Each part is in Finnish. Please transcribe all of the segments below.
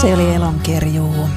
Se oli Elonkerjuu.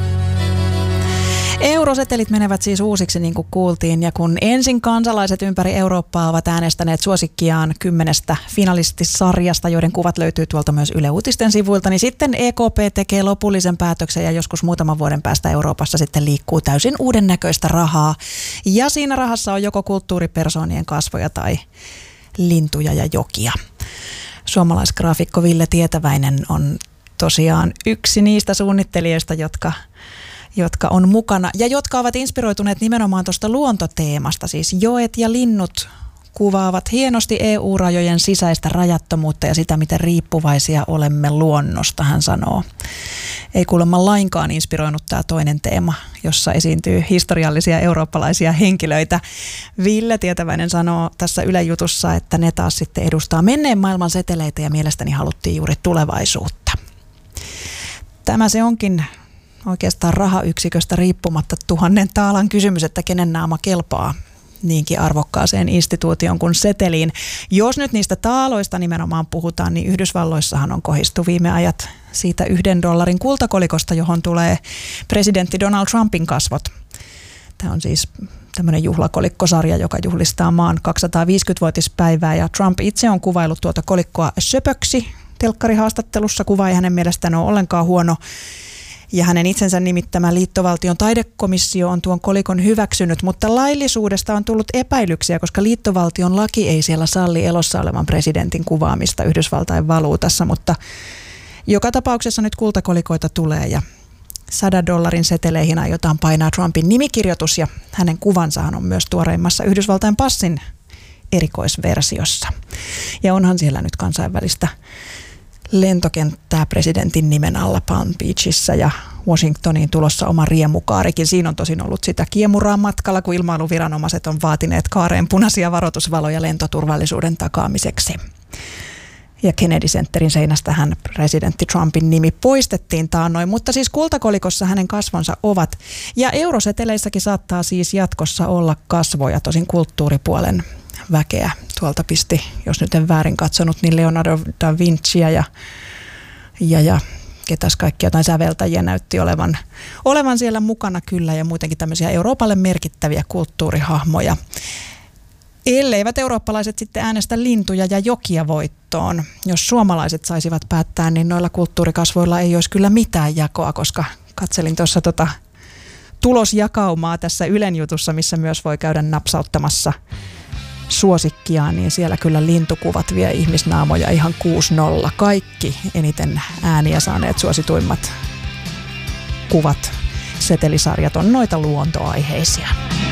Eurosetelit menevät siis uusiksi, niin kuin kuultiin, ja kun ensin kansalaiset ympäri Eurooppaa ovat äänestäneet suosikkiaan 10 finalistisarjasta, joiden kuvat löytyy tuolta myös Yle Uutisten sivuilta, niin sitten EKP tekee lopullisen päätöksen ja joskus muutaman vuoden päästä Euroopassa sitten liikkuu täysin uuden näköistä rahaa. Ja siinä rahassa on joko kulttuuripersoonien kasvoja tai lintuja ja jokia. Suomalaisgraafikko Ville Tietäväinen on tosiaan yksi niistä suunnittelijoista, jotka on mukana ja jotka ovat inspiroituneet nimenomaan tuosta luontoteemasta. Siis joet ja linnut kuvaavat hienosti EU-rajojen sisäistä rajattomuutta ja sitä, miten riippuvaisia olemme luonnosta, hän sanoo. Ei kuulemma lainkaan inspiroinut tämä toinen teema, jossa esiintyy historiallisia eurooppalaisia henkilöitä. Ville Tietäväinen sanoo tässä Yle Jutussa, että ne taas sitten edustaa menneen maailman seteleitä ja mielestäni haluttiin juuri tulevaisuutta. Tämä se onkin oikeastaan rahayksiköstä riippumatta 1000 taalan kysymys, että kenen naama kelpaa niinkin arvokkaaseen instituutioon kuin seteliin. Jos nyt niistä taaloista nimenomaan puhutaan, niin Yhdysvalloissahan on kohistu viime ajat siitä $1 kultakolikosta, johon tulee presidentti Donald Trumpin kasvot. Tämä on siis tämmöinen juhlakolikkosarja, joka juhlistaa maan 250-vuotispäivää, ja Trump itse on kuvaillut tuota kolikkoa söpöksi. Telkkarihaastattelussa kuva ei hänen mielestään ole ollenkaan huono. Ja hänen itsensä nimittämä liittovaltion taidekomissio on tuon kolikon hyväksynyt, mutta laillisuudesta on tullut epäilyksiä, koska liittovaltion laki ei siellä salli elossa olevan presidentin kuvaamista Yhdysvaltain valuutassa, mutta joka tapauksessa nyt kultakolikoita tulee ja $100 seteleihin aiotaan painaa Trumpin nimikirjoitus ja hänen kuvansahan on myös tuoreimmassa Yhdysvaltain passin erikoisversiossa. Ja onhan siellä nyt kansainvälistä lentokenttää presidentin nimen alla Palm Beachissä ja Washingtoniin tulossa oma riemukaarikin. Siinä on tosin ollut sitä kiemuraa matkalla, kun ilmailuviranomaiset on vaatineet kaareen punaisia varoitusvaloja lentoturvallisuuden takaamiseksi. Ja Kennedy Centerin seinästähän presidentti Trumpin nimi poistettiin taannoin, mutta siis kultakolikossa hänen kasvonsa ovat. Ja euroseteleissäkin saattaa siis jatkossa olla kasvoja, tosin kulttuuripuolen väkeä. Tuolta pisti, jos nyt en väärin katsonut, niin Leonardo da Vinciä ja ketäs kaikki jotain säveltäjiä näytti olevan siellä mukana kyllä ja muutenkin tämmöisiä Euroopalle merkittäviä kulttuurihahmoja. Elleivät eurooppalaiset sitten äänestä lintuja ja jokia voittoon. Jos suomalaiset saisivat päättää, niin noilla kulttuurikasvoilla ei olisi kyllä mitään jakoa, koska katselin tuossa tulosjakaumaa tässä Ylen Jutussa, missä myös voi käydä napsauttamassa suosikkiaan, niin siellä kyllä lintukuvat vie ihmisnaamoja ihan 6-0. Kaikki eniten ääniä saaneet suosituimmat kuvat, setelisarjat on noita luontoaiheisia.